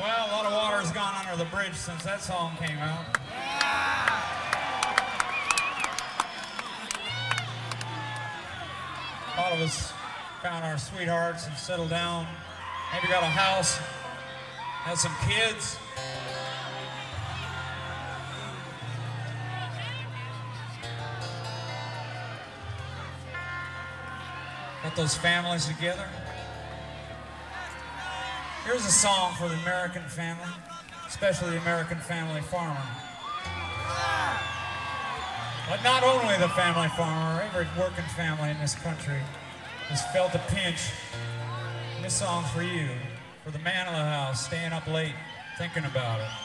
Well, a lot of water's gone under the bridge since that song came out. A lot of us found our sweethearts and settled down. Maybe got a house, had some kids. Got those families together. Here's a song for the American family, especially the American family farmer. But not only the family farmer, every working family in this country has felt a pinch. And this song's for you, for the man of the house, staying up late, thinking about it.